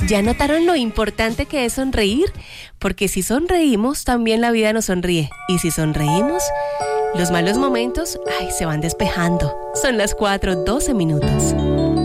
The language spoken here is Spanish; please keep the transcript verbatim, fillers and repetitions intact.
¿Ya notaron lo importante que es sonreír? Porque si sonreímos, también la vida nos sonríe. Y si sonreímos, los malos momentos, ay, se van despejando. Son las cuatro, doce minutos.